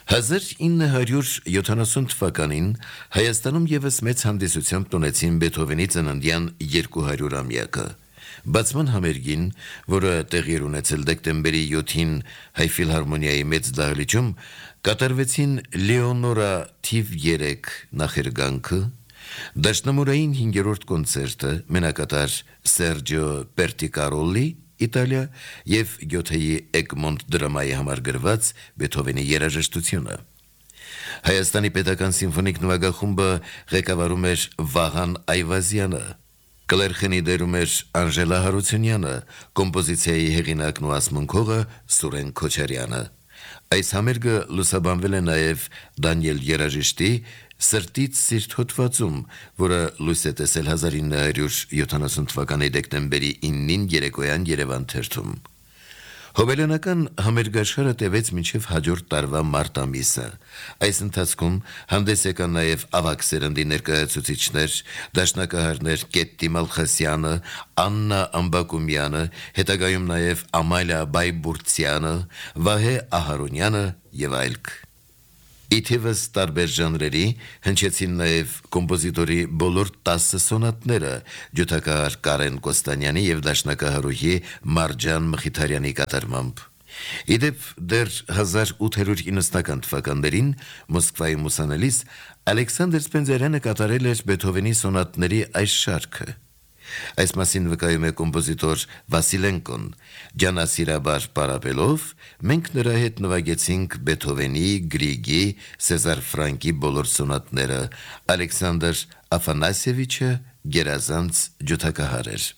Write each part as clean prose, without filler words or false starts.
1970 թվականին Հայաստանում ևս մեծ հանդիսությամբ տոնեցին Բեթհովենի ծննդյան 200-ամյակը։ Բացման համերգին, որը տեղի էր ունեցել դեկտեմբերի 7-ին Հայ ֆիլհարմոնիայի մեծ դահլիճում, կատարվեցին Լեոնորա թիվ 3 նախերգանքը, դաշնամուրային 5-րդ կոնցերտը, մենակատար Սերջիո Պերտիկարոլի Իտալիա և Գյոթեի Էգմոնտ դրամայի համար գրված Բեթհովենի երաժշտությունը։ Հայաստանի պետական սիմֆոնիկ նվագախումբը ղեկավարում էր Վաղան Այվազյանը, կլերխենի դերում էր Անժելա Հարությունյանը, կոմպոզիցիայի հեղինակն ու ասմունքողը Սուրեն Քոչարյանը։ Այս համերգը լուսաբանվել է նաև Դանիել Երաժիշտի «Սրտից սիրտ» հոդվածում, որը լույս է տեսել 1970 թվականի դեկտեմբերի 9-ին երեկոյան Երևան թերթում։ Հոբելյանական համերգաշխարհը տևեց մինչև հաջորդ տարվա մարտ ամիսը։ Այս ընթացքում հանդես եկան նաև ավագ սերնդի ներկայացուցիչներ, դաշնակահարներ Կետտի Մալխասյանը, Աննա Ամբակումյանը, հետագայում նաև Ամալիա Բայբուրցյանը, Վահե Ահարոնյանը և այլք։ Իթևս տարբեր ժանրերի հնչեցին նաև կոմպոզիտորի բոլոր 10 սոնատները ջութակահար Կարեն Կոստանյանի և դաշնակահարուհի Մարջան Մխիթարյանի կատարմամբ։ Իդեպ դեռ 1890-ական թվականներին Մոսկվայում ուսանելիս Ալեքսանդր Սպենդիարյանը կատարել էր Բեթհովենի սոնատների այս շարքը։ Այս մասին վկայում է կոմպոզիտոր Վասիլենկոն։ Ջանասիրաբար պարապելով, մենք նրա հետ նվագեցինք Բեթհովենի, Գրիգի, Սեզար Ֆրանկի բոլոր սոնատները, Ալեքսանդր Աֆանասիևիչը գերազանց ջութակահար էր։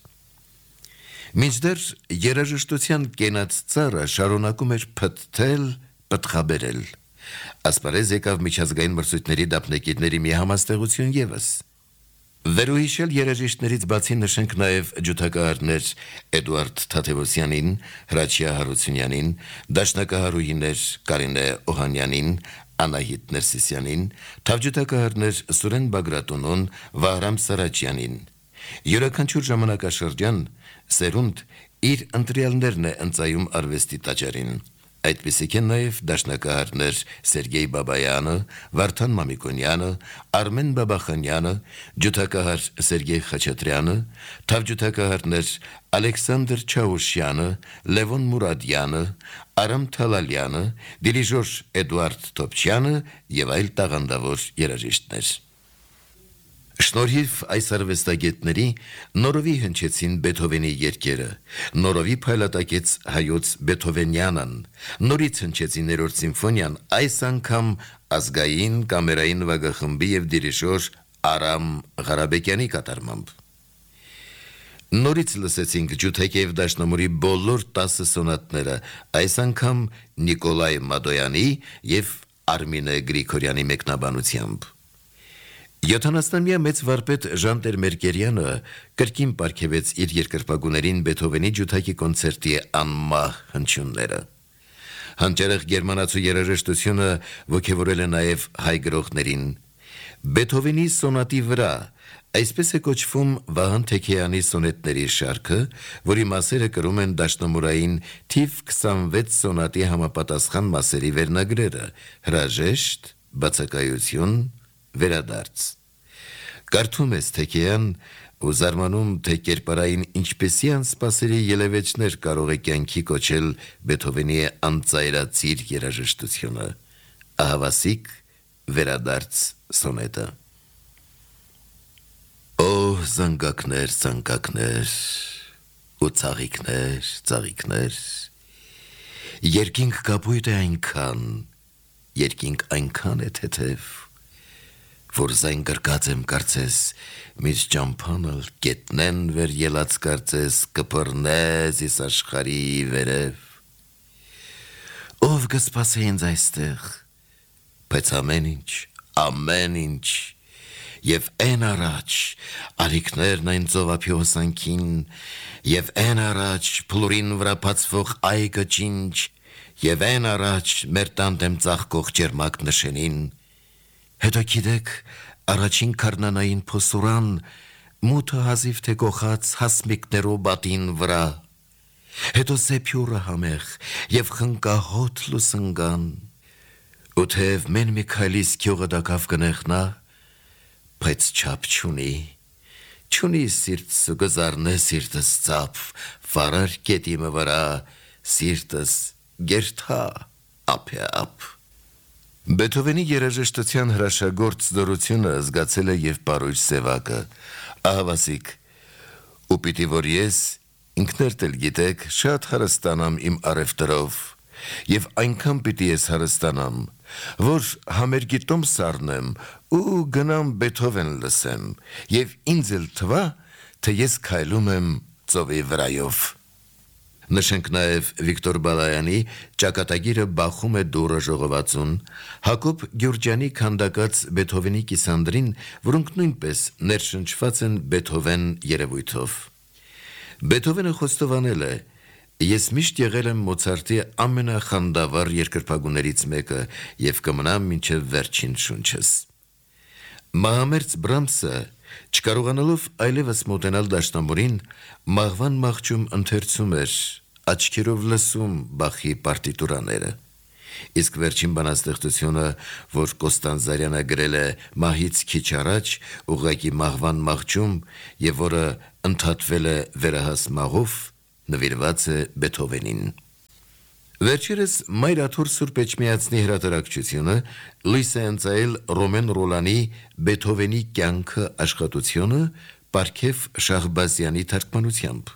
Մինչդեռ երաժշտության կենաց ծառը շարունակում էր փթթել, պտղաբերել։ Ասպարեզ եկավ միջազգային մրցույթների դափնեկիրների մի համաստեղություն ևս։ Վերոհիշել երաժիշտներից բացի նշենք նաև ջութակահարներ Էդուարդ Թադևոսյանին, Հրաչյա Հարությունյանին, դաշնակահարուհիներ Կարինե Օհանյանին, Անահիտ Ներսիսյանին, թավջութակահարներ Սուրեն Բագրատունուն, Վահրամ Սարաչյանին։ Յուրաքանչյուր ժամանակաշրջան սերունդ իր ընտրյալներն է ընծայում արվեստի տաճարին։ Այդպիսիք են նաև դաշնակահարներ Սերգեյ Բաբայանը, Վարդան Մամիկոնյանը, Արմեն Բաբախանյանը, ջութակահար Սերգեյ Խաչատրյանը, թավջութակահարներ Ալեքսանդր Չաուշյանը, Լևոն Մուրադյանը, Արամ Թալալյանը, դիրիժոր Էդուարդ Թոփչյանը և այլ տաղանդավոր երաժիշտներ։ Շնորհիվ այս արվեստագետների նորովի հնչեցին Բեթհովենի երգերը, նորովի փայլատակեց հայոց Բեթհովենյանն, նորից հնչեցին 3-րդ սիմֆոնիան, այս անգամ ազգային կամերային նվագախմբի և դիրիժոր Արամ Ղարաբեկյանի կատարմամբ։ Նորից լսեցինք ջութակեև դաշնամուրի բոլոր 10 սոնատները, այս անգամ Նիկոլայ Մադոյանի և Արմինե Գրիգորյանի մեկնաբանությամբ։ 70-ամյա մեծ վարպետ Ժան Տեր-Մերկերյանը կրկին պարգևեց իր երկրպագուներին Բեթհովենի ջութակի կոնցերտի անմահ հնչյունները։ Հանճարեղ գերմանացու երաժշտությունը ոգևորել է նաև հայ գրողներին։ Բեթհովենի սոնատի վրա, այսպես է կոչվում Վահան Թեքեյանի սոնետների շարքը, որի մասերը կրում են դաշնամուրային թիվ 26 սոնատի համապատասխան մասերի վերնագրերը՝ հրաժեշտ, բացակայություն, վերադարձ։ Կարդում ես Թեքեյան ու զարմանում, թե կերպարային ինչպեսի անսպասելի ելևէջներ կարող է կյանքի կոչել Բեթհովենի անծայրածիր երաժշտությունը։ Ահավասիկ վերադարձ սոնետը։ Օ զանգակներ, զանգակներ ու ծաղիկներ, ծաղիկներ, երկինք կապույտ է այնքան, երկինք այնքան է թեթև, որ զայն գրկած եմ կարծես, մից ճամփանալ կետնեն վեր ելած կարծես, կպռնես իս աշխարի վերև։ Ով կսպասե ինձ այստեղ, բայց ամեն ինչ, և են առաջ, ալիքներն այն ծովափի հոսանքին, և են առաջ, փլուրին վրա բացվող այգը ջինջ, և են առաջ, մեր տանտեմ ծաղկող ջերմակ նշենին։ Հետո գիտեք, առաջին քարնանային փոսուրան, մութը հազիվ թե գողած հասմիկներու բատին վրա, հետո սեփյուրը համեղ և խնկահոտ լուսնգան, ու թեև մեն մի քայլիս քյողը դակավ կնեղնա, բայց չափ չունի սիրտս ու գզարնե սիրտս ծապ, վարար կետիմը վրա, սիրտս գերթա ափ։ Բեթհովենի երաժշտության հրաշագործ զորությունը զգացել է և պարույր Սևակը, ահավասիկ, ու պիտի որ ես ինքներդ էլ գիտեք շատ հարստանամ իմ առևտրով, և այնքան պիտի ես հարստանամ, որ համերգի տոմս առնեմ ու գնամ Բեթհովեն լսեմ, և ինձ էլ թվա, թե ես քայլում եմ ծովի վրայով։ Նշենք նաև Վիկտոր Բալայանի ճակատագիրը բախում է դուռը ժողովածուն, Հակոբ Գյուրջյանի քանդակած Բեթհովենի կիսանդրին, որոնք նույնպես ներշնչված են Բեթհովեն երևույթով։ Բեթհովենը խոստովանել է. «Ես միշտ եղել եմ Մոցարտի ամենախանդավառ երկրպագուներից մեկը և կմնամ մինչև վերջին շունչս»։ Մահամերձ Բրամսը, չկարողանալով այլևս մոտենալ դաշնամուրին, մահվան մահճում ընթերցում էր, աչքերով լսում Բախի պարտիտուրաները։ Իսկ վերջին բանաստեղծությունը, որ Կոստանդզարյանը գրել է մահից քիչ առաջ, ուղղակի մահվան մահճում, և որը ընդհատվել է վերահաս մահով, նվիրված է Բեթհովենին։ Վերջերս Մայրաթոր Սուրբ Էջմիածնի հրատարակչությունը լույս է ընծայել Ռոմեն Ռոլանի Բեթհովենի կյանքը աշխատությունը Պարքև Շահբազյանի թարգմանությամբ։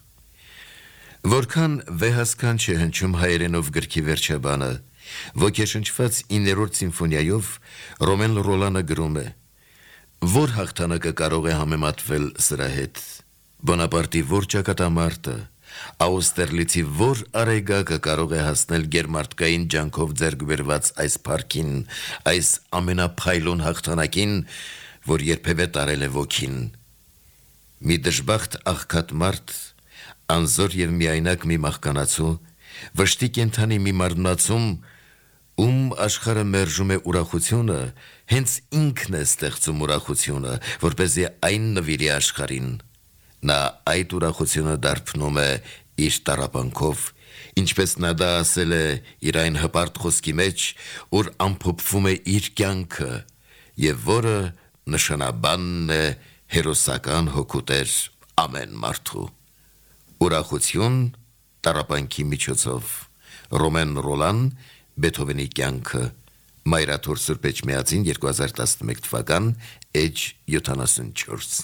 Որքան վեհասքանչ է հնչում հայերենով գրքի վերջաբանը, ոգեշնչված 9-րդ սիմֆոնիայով Ռոմեն Ռոլանը գրում է. «Որ հաղթանակը կարող է համեմատվել սրա հետ, Բոնապարտի որ ճակատամարտը, Աուստերլիցի որ արեգակը կարող է հասնել գերմարտկային ջանքով ձեռք բերված այս փառքին, այս ամենափայլուն հաղթանակին, որ երբևէ տարել է ոգին։ Մի դժբախտ աղքատ մարդ, անզոր և միայնակ մի մահկանացու, վշտի կենդանի մի մարմնացում, ում աշխարհը մերժում է ուրախությունը, հենց ինքն է ստեղծում ուրախությունը, որպեսզի այն նվիրի աշխարհին։ Նա այդ ուրախությունը դարբնում է իր տառապանքով, ինչպես նա դա ասել է իր այն հպարտ խոսքի մեջ, որ ամփոփվում է իր կյանքը, և որը նշանաբանն է հերոսական հոգուտեր ամեն մարդու։ Ուրախություն տառապանքի միջոցով։ Ռոմեն Ռոլան, Բեթհովենի կյանքը, Մայրաթոր Սուրբ Էջմիածին, 2011 թվական, էջ 74։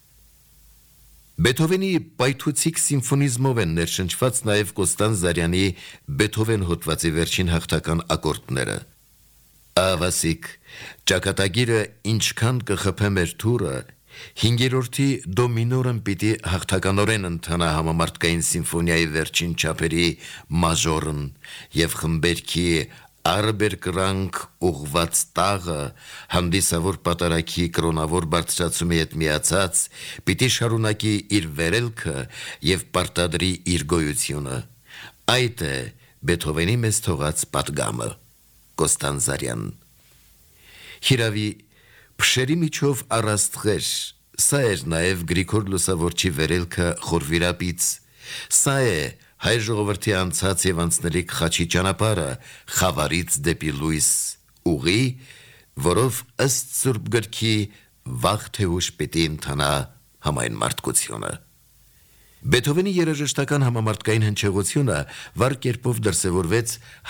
Բեթհովենի պայթուցիկ սիմֆոնիզմով են ներշնչված նաև Կոստանդզարյանի Բեթհովեն հոդվածի վերջին հաղթական ակորդները։ Ահավասիկ, ճակատագիրը ինչքան կխփե մեր թուրը, 5-րդի դո մինորն պիտի հաղթականորեն ընթանա համամարտկային սիմֆոնիայի վերջին չափերի մաժորն և խմբերքի արբերկրանք ուղված տաղը հանդիսավոր պատարագի կրոնավոր բարձրացումի հետ միացած պիտի շարունակի իր վերելքը և պարտադրի իր գոյությունը։ Այդ է Բեթհովենի մեզ թողած պատգամը։ Կոստանդզարյան։ Հիրավի, փշերի միջով առաստղեր, սա էր նաև Գրիգոր Լուսավորչի վերելքը խորվիրապից, սա է հայ ժողովրդի անցած և անցնելիք խաչի ճանապարհը խավարից դեպի լույս, ուղի, որով ըստ Սուրբ գրքի վաղ թե ուշ պիտի ընթանա համայն մարդկությունը։ Բեթհովենի երաժշտական համամարտկային հնչեղությունը վառ կերպով դրսևորվեց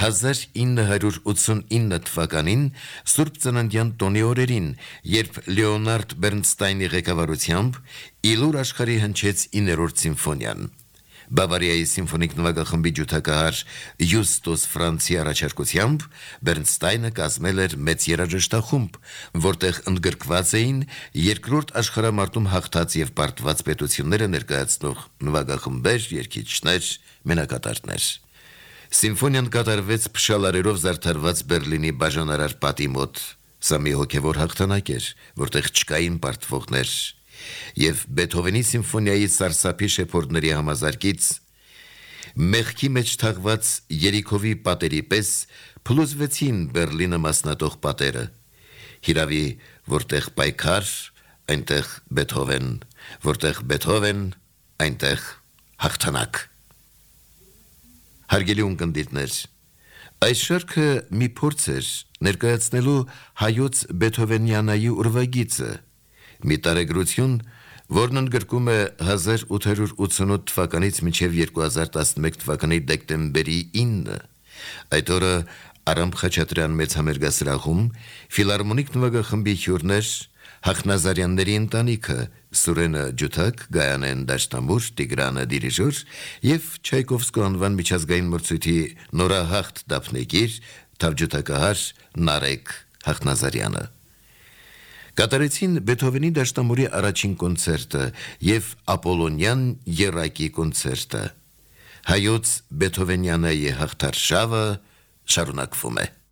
1989 թվականին Սուրբ Ծննդյան տոնի օրերին, երբ Լեոնարդ Բերնստայնի ղեկավարությամբ իլուր աշխարհի հնչեց 9-րդ սիմֆոնիան։ Բավարիայի սիմֆոնիկ նվագախմբի ջութակահար Յուստոս Ֆրանցի առաջարկությամբ Բերնստայնը կազմել էր մեծ երաժշտախումբ, որտեղ ընդգրկված էին երկրորդ աշխարհամարտում հաղթած և պարտված պետությունները ներկայացնող նվագախմբեր, երգիչներ, մենակատարներ։ Սիմֆոնիան կատարվեց փշալարերով զարդարված Բերլինի բաժանարար պատի մոտ։ Սա մի հոգևոր հաղթանակ էր, որտեղ չկային պարտվողներ, և Բեթհովենի սիմֆոնիայի սարսափի շեփորների համազարկից մեղքի մեջ թաղված Երիքովի պատերի պես փլուզվեցին Բերլինը մասնատող պատերը։ Հիրավի, որտեղ պայքար, այնտեղ Բեթհովեն, որտեղ Բեթհովեն, այնտեղ հաղթանակ։ Հարգելի ունկնդիրներ, Այս շարքը մի փորձ էր ներկայացնելու հայոց Բեթհովենյանայի ուրվագիծը, մի տարեգրություն, որն ընդգրկում է 1888 թվականից մինչև 2011 թվականի դեկտեմբերի 9-ը։ Այդ օրը Արամ Խաչատրյան մեծ համերգասրահում ֆիլհարմոնիկ նվագախմբի հյուրներ Հախնազարյանների ընտանիքը Սուրենը ջութակ, Գայանեն դաշնամուր, Տիգրանը դիրիժոր և Չայկովսկու անվան միջազգային մրցույթի նորահաղթ դափնեկիր թավջութակահար Նարեկ Հախնազարյանը։ Կատարեցին Բեթհովենի դաշնամուրի առաջին կոնցերտը և Ապոլոնյան եռակի կոնցերտը։ Հայոց Բեթհովենյանայի հաղթարշավը շարունակվում է։